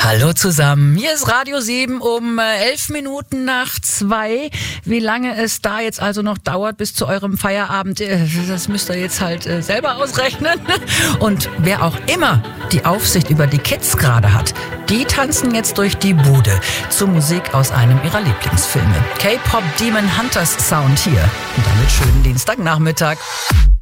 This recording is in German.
Hallo zusammen, hier ist Radio 7 um 11 Minuten nach 2. Wie lange es da jetzt also noch dauert bis zu eurem Feierabend, das müsst ihr jetzt halt selber ausrechnen. Und wer auch immer die Aufsicht über die Kids gerade hat, die tanzen jetzt durch die Bude zu Musik aus einem ihrer Lieblingsfilme. K-Pop Demon Hunters Sound hier. Und damit schönen Dienstagnachmittag.